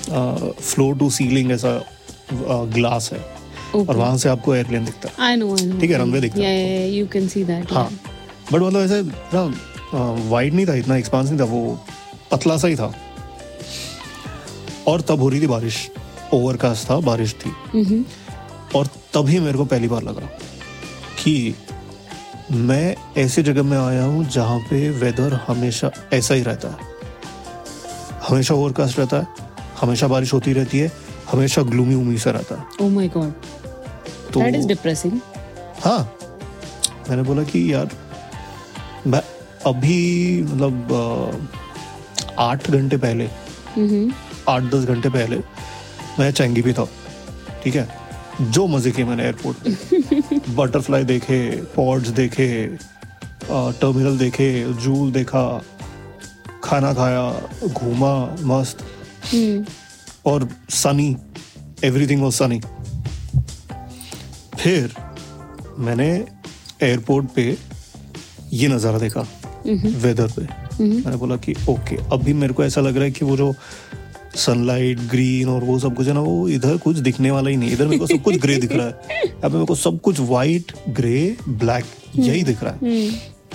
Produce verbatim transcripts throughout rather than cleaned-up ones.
Floor to ceiling ऐसा glass है और वहां से आपको एयरप्लेन दिखता है. I know, I know. ठीक है, रनवे दिखता है. Yeah, yeah, you can see that. हाँ, बट मतलब ऐसे ना वाइड नहीं था, इतना एक्सपांस नहीं था, वो पतला सा ही था. और तब हो रही थी बारिश, ओवरकास्ट था, बारिश थी. Mm-hmm. और तभी मेरे को पहली बार लगा कि मैं ऐसी जगह में आया हूँ जहाँ पे वेदर हमेशा ऐसा ही रहता है. हमेशा ओवरकास्ट रहता है, हमेशा बारिश होती रहती है, हमेशा ग्लूमी उमी सा रहता है. Oh my God. तो That is depressing. हाँ, मैंने बोला कि यार मैं अभी मतलब आठ घंटे पहले Mm-hmm. आठ दस घंटे पहले मैं चैंगी भी था. ठीक है, जो मजे किए मैंने एयरपोर्ट पे. बटरफ्लाई देखे, पॉड्स देखे, टर्मिनल देखे, जूल देखा, खाना खाया, घूमा मस्त. Hmm. और सनी, एवरीथिंग वाज सनी. फिर मैंने एयरपोर्ट पे ये नज़ारा देखा वेदर पे. मैंने बोला कि ओके, अभी मेरे को ऐसा लग रहा है कि वो जो सनलाइट, ग्रीन और वो सब कुछ है ना, वो इधर कुछ दिखने वाला ही नहीं. इधर मेरे को सब कुछ ग्रे दिख रहा है. यहाँ पे मेरे को सब कुछ वाइट, ग्रे, ब्लैक यही दिख रहा है.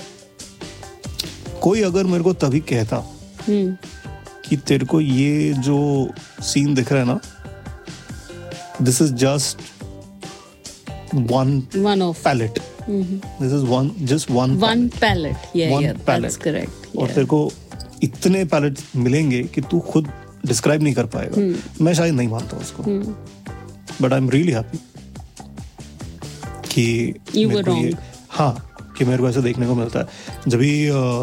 कोई अगर मेरे को तभी कहता कि तेरे को ये जो सीन दिख रहा है ना, this is just one One off. Palette, this is one just one One palette. Yeah, One yeah, palette. that's correct. और Yeah. तेरे को इतने पैलेट मिलेंगे कि तू खुद डिस्क्राइब नहीं कर पाएगा. मैं शायद नहीं मानता उसको, but I am really happy कि You मेरे were को ये, wrong. हाँ, कि मेरे को ऐसा देखने को मिलता है. जब भी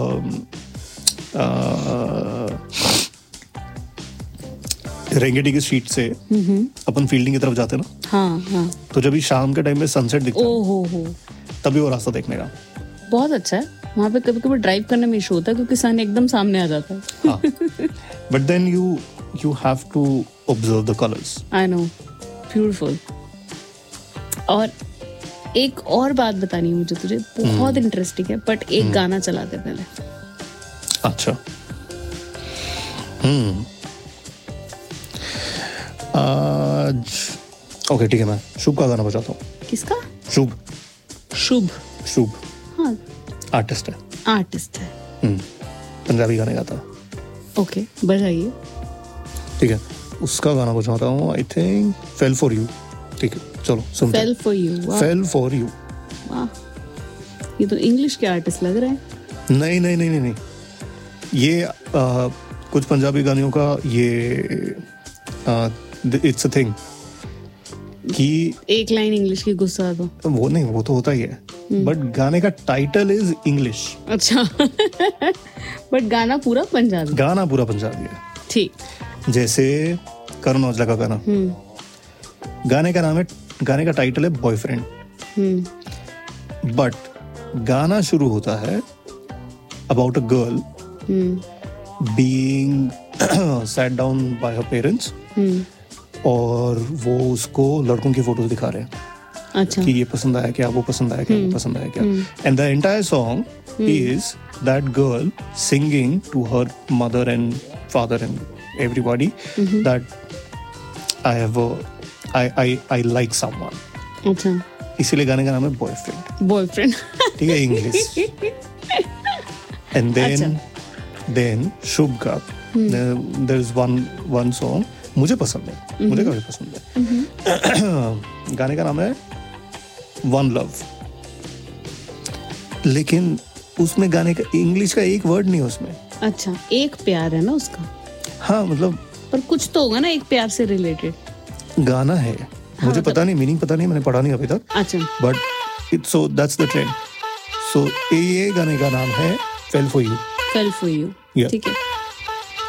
रेंगेटी की स्ट्रीट से अपन फील्डिंग की तरफ जाते हैं ना, हाँ हाँ. तो जब भी शाम के टाइम में सनसेट दिखता है, ओ हो हो. तभी वो रास्ता देखने का. बहुत अच्छा है. वहाँ पे कभी कभी ड्राइव करने में इशू होता है क्योंकि सन एकदम सामने आ जाता है. हाँ, but then you you have to observe the colours. I know, beautiful. और एक और बात बतानी है मुझे तुझे, बहुत इंटरेस्टिंग है, बट एक गाना चला दे पहले. अच्छा. हम्म आज ओके, ठीक है, मैं शुभ का गाना बजाता हूँ. किसका? शुभ. शुभ. शुभ हाँ, आर्टिस्ट है. आर्टिस्ट है. हम्म पंजाबी गाने गाता है. ओके, बजाइए. ठीक है, उसका गाना बजाता हूँ. I think fail for you. ठीक है, चलो सुनते हैं. Fail for you. Fail for you. वाह, ये तो इंग्लिश के आर्टिस्ट लग रहे हैं. नहीं नहीं नहीं नहीं नहीं, ये आ, कुछ पंजाबी गानों का ये इट्स अ थिंग कि एक लाइन इंग्लिश की गुस्सा दो. वो नहीं, वो तो होता ही है, बट गाने का टाइटल इज इंग्लिश. अच्छा. बट गाना पूरा पंजाबी. गाना पूरा पंजाबी है. ठीक. जैसे करण औजला का गाना, गाने का नाम है, गाने का टाइटल है बॉयफ्रेंड, बट गाना शुरू होता है about a girl being sat down by her parents, और वो उसको लड़कों की फोटोज दिखा रहे हैं. अच्छा. कि ये पसंद आया क्या, वो पसंद आया क्या, वो पसंद आया क्या. And the entire song is that girl singing to her mother and father and everybody that I have I I I like someone. अच्छा. इसीलिए गाने का नाम है बॉयफ्रेंड. बॉयफ्रेंड. ठीक है, इंग्लिश. एंड देन देन शुभ का there is one one song मुझे पसंद है, मुझे काफी पसंद है. गाने का नाम है वन लव, लेकिन उसमें गाने का इंग्लिश का एक वर्ड नहीं है उसमें. अच्छा, एक प्यार है ना उसका. हाँ, मतलब पर कुछ तो होगा ना एक प्यार से रिलेटेड. गाना है, मुझे पता नहीं, मीनिंग पता नहीं, मैंने पढ़ा नहीं अभी तक. अच्छा. But it's so that's the trend. सो ये गाने का नाम है fail for you. Fail for you. Yeah. ठीक है.